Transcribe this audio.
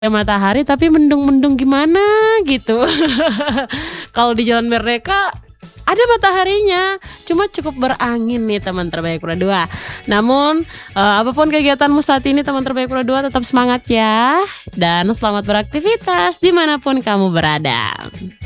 matahari tapi mendung-mendung gimana gitu. Kalau di Jalan Merdeka ada mataharinya, cuma cukup berangin nih teman terbaik Roda 2. Namun apapun kegiatanmu saat ini teman terbaik Roda 2, tetap semangat ya. Dan selamat beraktivitas dimanapun kamu berada.